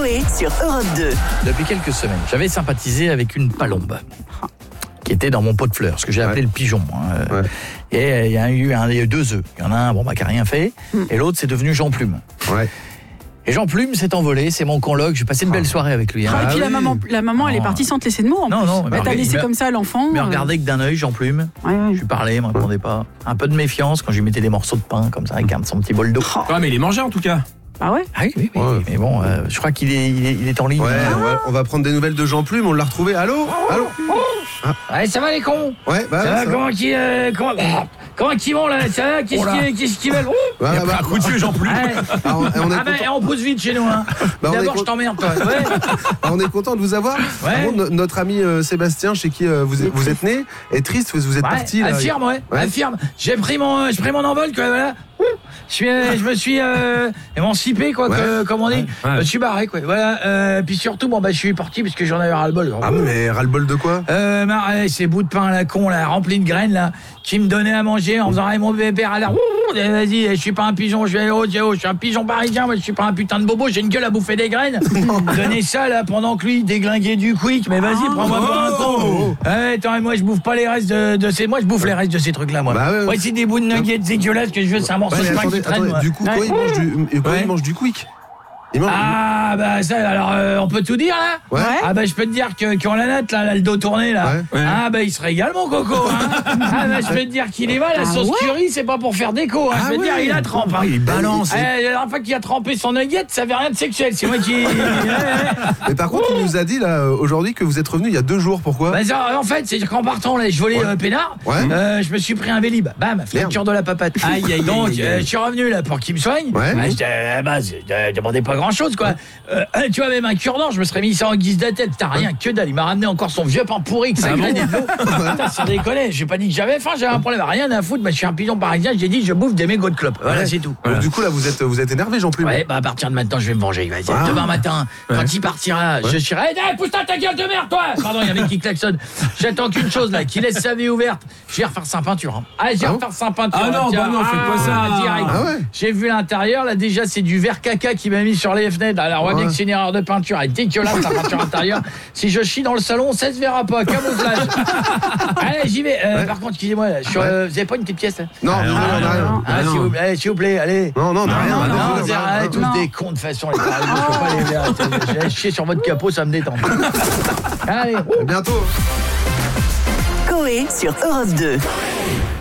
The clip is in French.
Coé sur Europe 2. Depuis quelques semaines, j'avais sympathisé avec une palombe qui était dans mon pot de fleurs, ce que j'ai appelé le pigeon. Ouais. Et il y a eu 2 œufs. Il y en a un qui n'a rien fait, et l'autre c'est devenu Jean Plume. Ouais. Et Jean Plume s'est envolé, c'est mon coloc, j'ai passé une belle soirée avec lui. Et puis la maman, elle est partie sans te laisser de mots. Non, Elle t'a laissé comme ça l'enfant. Mais regardez que d'un œil, Jean Plume. Ouais. Je lui parlais, il me répondait pas. Un peu de méfiance quand je lui mettais des morceaux de pain comme ça, avec son petit bol d'eau. Ouais, mais il est mangé en tout cas. Ah ouais. Ah oui. Ouais. Mais bon, je crois qu'il est en ligne. Ouais, on va prendre des nouvelles de Jean Plume, on l'a retrouvé. Allô. Ouais, ça va les cons. Ouais, Ça va, comment ils vont là? Ça va, qu'est-ce qu'ils veulent? Un coup de vieux Jean Plume. On pousse vite chez nous, hein. D'abord, je t'emmerde, toi. Ouais. On est content de vous avoir. Ouais. Par contre, notre ami Sébastien, chez qui vous êtes né, est triste, vous êtes parti. Là. Affirme. J'ai pris mon envol, quoi, voilà. Je me suis émancipé, quoi, comme on dit. Ouais. Je me suis barré, quoi. Voilà. Puis surtout, je suis parti parce que j'en avais ras-le-bol. Ah, mais ras-le-bol de quoi? Ces bouts de pain à la con, là, remplis de graines, là, qui me donnaient à manger en faisant mon bébé à l'air. Vas-y, je suis pas un pigeon, je suis un pigeon parisien, moi, je suis pas un putain de bobo, j'ai une gueule à bouffer des graines. Donnez ça, là, pendant que lui, déglinguait du quick, mais vas-y, prends-moi pour un con. Attends, moi, je bouffe pas les restes de ces, moi, je bouffe les restes de ces trucs-là, moi. Ouais. C'est des bouts de nuggets dégueulasses que je veux, c'est un morceau de pain qui traîne, moi. Du coup, quoi, il mange du quick? Ça, alors, on peut tout dire, là? Ouais. Je peux te dire qu'on la note, là, le dos tourné, là. Ouais. Il se régale, mon coco, hein. Je peux te dire qu'il est mal, la sauce curry, c'est pas pour faire déco, hein. Je peux te dire, il a trempe, hein. Il balance. La dernière fois qu'il a trempé son nugget, ça avait rien de sexuel, c'est moi qui... Mais par contre, il nous a dit, là, aujourd'hui, que vous êtes revenu il y a 2 jours, pourquoi? En fait, c'est qu'en partant, là, je volais Pénard, je me suis pris un Vélib, bam, fracture de la papate. Donc, je suis revenu, là, pour qu'il me soigne. Je demandais pas grand-chose, quoi. Tu vois, même un cure-dent, je me serais mis ça en guise de tête. Putain, rien que dalle. Il m'a ramené encore son vieux pain pourri que ça graine et de l'eau. Putain, sans déconner. J'ai pas dit que j'avais faim, j'avais un problème. Rien à foutre. Je suis un pigeon parisien. J'ai dit, je bouffe des mégots de clope. Voilà, c'est tout. Donc, du coup, là, vous êtes énervé, Jean Plume? À partir de maintenant, je vais me venger. Demain matin, quand il partira, je serai. Pousse-toi ta gueule de merde, toi! Pardon, il y a un mec qui klaxonne. J'attends qu'une chose, là, qui laisse sa vie ouverte. Je vais refaire sa peinture. Je vais refaire sa peinture. Ah non, faites pas ça. Direct. J'ai vu l'intérieur, là, déjà, c'est du verre caca qui m'a mis sur les fenêtres. Alors, on voit bien que c'est une erreur de peinture. Elle est dégueulasse, la peinture intérieure. Si je chie dans le salon, ça se verra pas. Camouflage. Allez, j'y vais. Par contre, excusez-moi, vous avez pas une petite pièce, là? Non, on n'a rien. S'il vous plaît, allez. Non, on n'a rien. Vous êtes tous des cons de façon, les gars. Je peux pas les verre. J'ai chier sur votre capot, ça me détend. Allez. À bientôt. Coé sur Europe 2.